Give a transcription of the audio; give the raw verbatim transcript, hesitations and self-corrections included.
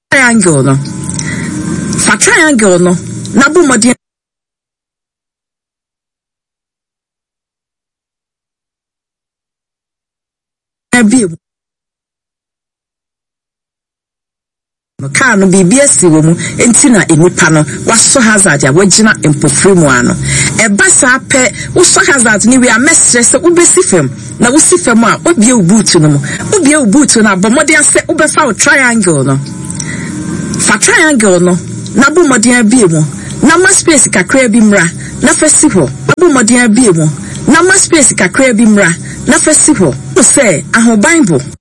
triangle no. Fa triangle no. Na bu modern bi no car no bibia si wo mu enti na enipa no waso hazard ya wagina empofri mu ano e ba sa pe wo so hazard ni we a mestre se wo besi fam na wo si fam a obie boot no mu obie boot na bomode se wo be fa triangle no fa triangle no na bo modern bi mu na ma space kakra bi mra na fa si ho bo modern bi mu na ma space kakra bi mra na fa si ho wo se ahoban bo